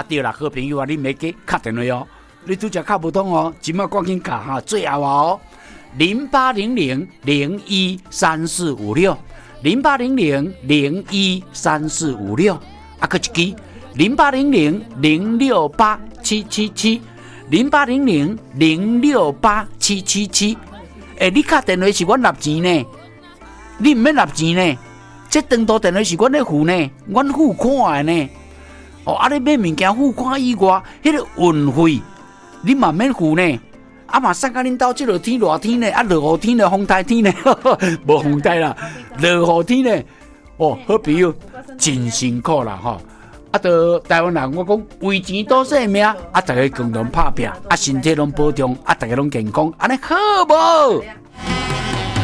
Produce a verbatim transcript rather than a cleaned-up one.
对啦，好朋友啊，你袂记敲电话哦，你拄则敲不通哦，今麦赶紧敲哈，最后哦，零八零零零一三四五六，零八零零零一三四五六，啊，搁一支零八零零零六八七七七，零八零零零六八七七七。诶，你敲电话是阮纳钱呢，你唔免纳钱呢。这长途电话是阮咧付呢，阮付款的呢。哦，啊，你买物件付款以外，迄、那个运费你嘛免付呢。啊嘛，送到恁兜即落天热天呢，啊落雨天呢，风台天呢，无风台啦，落雨天呢，哦，好朋友真辛苦啦吼。啊，到台湾人我讲为钱赌性命，啊，大家共同拍拼，啊，身体拢保重，啊，大家拢健康，安尼好无？